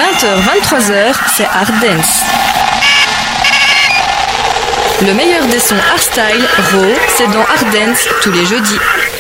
20h-23h, c'est Art Dance. Le meilleur des sons hardstyle, raw, c'est dans Art Dance tous les jeudis.